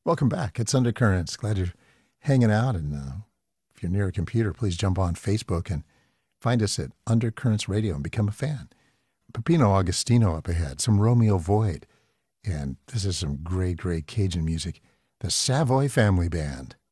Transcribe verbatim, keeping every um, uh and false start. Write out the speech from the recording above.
Welcome back. It's Undercurrents. Glad you're hanging out. And uh, if you're near a computer, please jump on Facebook and find us at Undercurrents Radio and become a fan. Peppino Augustino up ahead, some Romeo Void. And this is some great, great Cajun music. The Savoy Family Band.